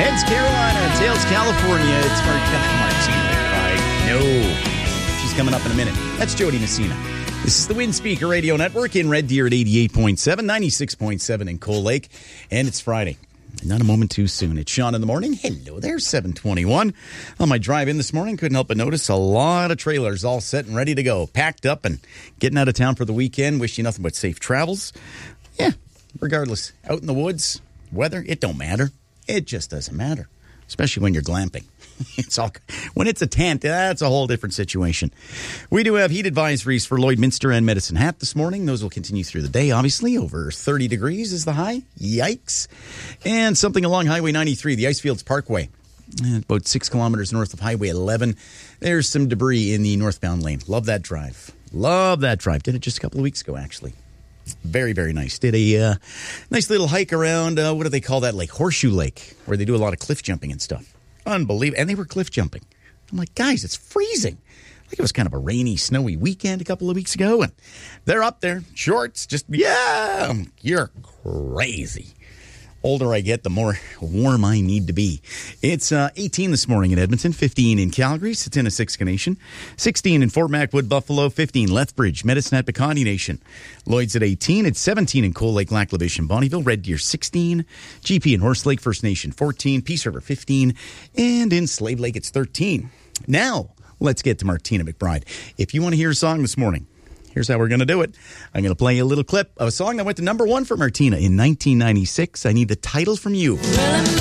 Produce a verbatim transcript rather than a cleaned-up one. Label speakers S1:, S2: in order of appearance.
S1: Heads Carolina, Tails California. It's Martina McBride. No, she's coming up in a minute. That's Jody Messina. This is the Wind Speaker Radio Network in Red Deer at eighty-eight point seven, ninety-six point seven in Cold Lake. And it's Friday. Not a moment too soon. It's Sean in the morning. Hello there, seven twenty-one. On my drive in this morning, couldn't help but notice a lot of trailers all set and ready to go. Packed up and getting out of town for the weekend. Wish you nothing but safe travels. Yeah, regardless, out in the woods, weather, it don't matter. It just doesn't matter, especially when you're glamping. It's all when it's a tent, that's a whole different situation. We do have heat advisories for Lloydminster and Medicine Hat this morning. Those will continue through the day, obviously. Over thirty degrees is the high. Yikes. And something along Highway ninety-three, the Icefields Parkway. About six kilometers north of Highway eleven. There's some debris in the northbound lane. Love that drive. Love that drive. Did it just a couple of weeks ago, actually. Very, very nice. Did a uh, nice little hike around, uh, what do they call that lake? Horseshoe Lake, where they do a lot of cliff jumping and stuff. Unbelievable. And they were cliff jumping. I'm like, guys, it's freezing. Like it was kind of a rainy, snowy weekend a couple of weeks ago, and they're up there, shorts, just, yeah, you're crazy. Older I get, the more warm I need to be. It's uh, eighteen this morning in Edmonton, fifteen in Calgary, Satina-Siksika Nation, sixteen in Fort Macwood, Buffalo, fifteen Lethbridge, Medicine Hat, Piconde Nation. Lloyd's at eighteen. It's seventeen in Cold Lake, Lac La Biche, and Bonnyville. Red Deer, sixteen. G P and Horse Lake First Nation, fourteen. Peace River, fifteen. And in Slave Lake, it's thirteen. Now, let's get to Martina McBride. If you want to hear a song this morning, here's how we're going to do it. I'm going to play a little clip of a song that went to number one for Martina in nineteen ninety-six. I need the title from you.
S2: Well,